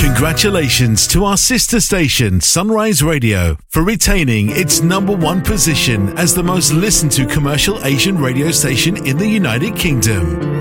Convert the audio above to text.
Congratulations to our sister station, Sunrise Radio, for retaining its #1 position as the most listened to commercial Asian radio station in the United Kingdom.